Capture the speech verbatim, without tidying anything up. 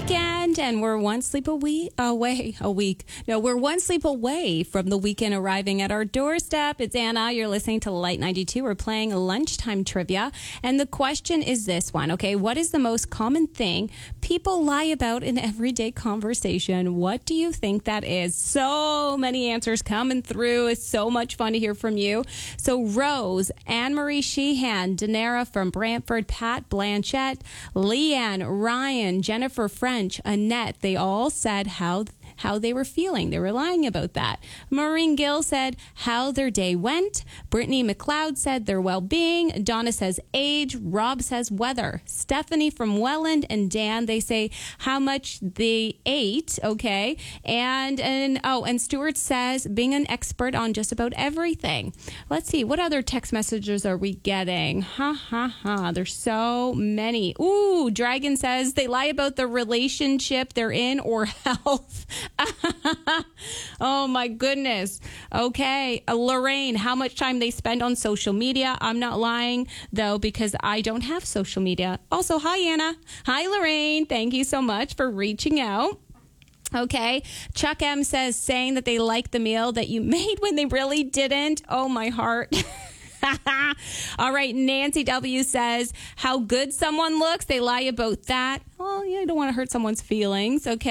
weekend, and we're one sleep a week away. A week. No, we're one sleep away from the weekend arriving at our doorstep. It's Anna. You're listening to Light ninety-two. We're playing lunchtime trivia, and the question is this one. Okay, what is the most common thing people lie about in everyday conversation? What do you think that is? So many answers coming through. It's so much fun to hear from you. So Rose, Anne-Marie Sheehan, Danara from Brantford, Pat Blanchette, Leanne, Ryan, Jennifer French, Annette, they all said how how they were feeling. They were lying about that. Maureen Gill said how their day went. Brittany McLeod said their well-being. Donna says age. Rob says weather. Stephanie from Welland and Dan, they say how much they ate. Okay. And, and oh, and Stuart says being an expert on just about everything. Let's see. What other text messages are we getting? Ha, ha, ha. There's so many. Ooh, Dragon says they lie about the relationship they're in or health. Oh my goodness. Okay. Uh, Lorraine, how much time they spend on social media. I'm not lying though, because I don't have social media. Also, hi Anna. Hi Lorraine. Thank you so much for reaching out. Okay. Chuck M says saying that they like the meal that you made when they really didn't. Oh, my heart. All right. Nancy W says how good someone looks. They lie about that. Well, you don't want to hurt someone's feelings. Okay.